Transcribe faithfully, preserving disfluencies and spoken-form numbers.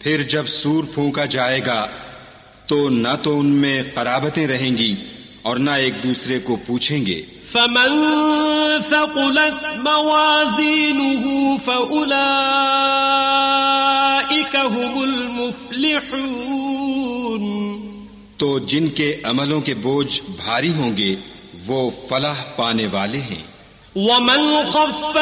फिर जब सूर फूंका जाएगा तो न तो उनमें कराबतें रहेंगी और न एक दूसरे को पूछेंगे। फमन थक़ुलत मवाज़ीनुहु फ़उलाइका हुमुल मुफ़्लिहून। तो जिनके अमलों के बोझ भारी होंगे वो फलाह पाने वाले हैं। वमन खफ़्फ़त